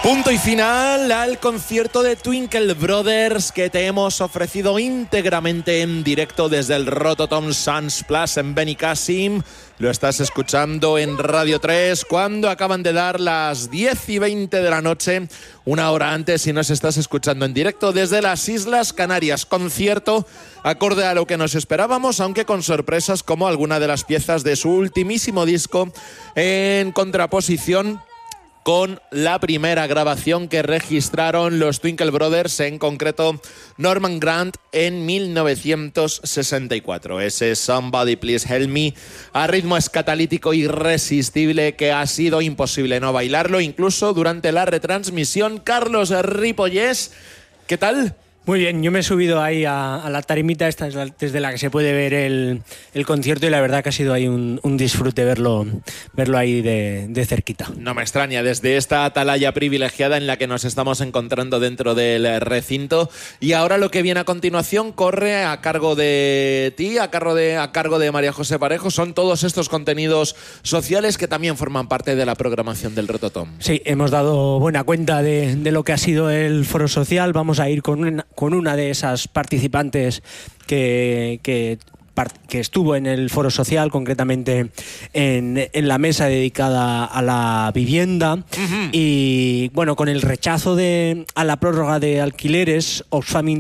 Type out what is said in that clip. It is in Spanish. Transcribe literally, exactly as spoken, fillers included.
Punto y final al concierto de Twinkle Brothers que te hemos ofrecido íntegramente en directo desde el Rototom Sans Plus en Benicàssim. Lo estás escuchando en Radio tres cuando acaban de dar las diez y veinte de la noche, una hora antes si nos estás escuchando en directo desde las Islas Canarias. Concierto acorde a lo que nos esperábamos, aunque con sorpresas como alguna de las piezas de su ultimísimo disco en contraposición con la primera grabación que registraron los Twinkle Brothers, en concreto Norman Grant, en mil novecientos sesenta y cuatro. Ese Somebody Please Help Me, a ritmo escatalítico irresistible que ha sido imposible no bailarlo, incluso durante la retransmisión. Carlos Ripollés, ¿qué tal? Muy bien, yo me he subido ahí a, a la tarimita esta desde la que se puede ver el, el concierto y la verdad que ha sido ahí un, un disfrute verlo, verlo ahí de, de cerquita. No me extraña, desde esta atalaya privilegiada en la que nos estamos encontrando dentro del recinto. Y ahora lo que viene a continuación corre a cargo de ti, a cargo de, a cargo de María José Parejo. Son todos estos contenidos sociales que también forman parte de la programación del Rototom. Sí, hemos dado buena cuenta de, de lo que ha sido el foro social. Vamos a ir con una, con una de esas participantes que, que, que estuvo en el foro social, concretamente en, en la mesa dedicada a la vivienda. Uh-huh. Y bueno, con el rechazo de, a la prórroga de alquileres, Oxfam